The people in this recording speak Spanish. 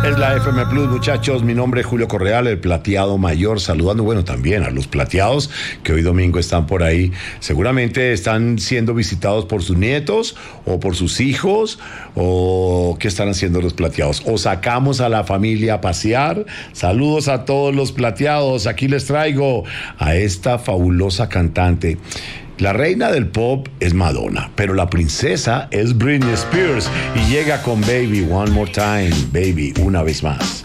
Es la FM Plus, muchachos. Mi nombre es Julio Correal, el plateado mayor, saludando, bueno, también a los plateados que hoy domingo están por ahí. Seguramente están siendo visitados por sus nietos o por sus hijos, o ¿qué están haciendo los plateados? O sacamos a la familia a pasear. Saludos a todos los plateados. Aquí les traigo a esta fabulosa cantante. La reina del pop es Madonna, pero la princesa es Britney Spears y llega con Baby One More Time, Baby, una vez más.